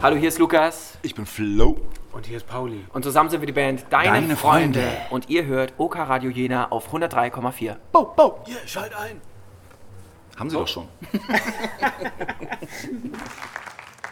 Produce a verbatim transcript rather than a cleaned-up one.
Hallo, hier ist Lukas. Ich bin Flo. Und hier ist Pauli. Und zusammen sind wir die Band Deine, Deine Freunde. Freunde. Und ihr hört OK Radio Jena auf hundertdrei Komma vier. Bo, bo. Hier, schalt ein. Haben Sie Oh. doch schon.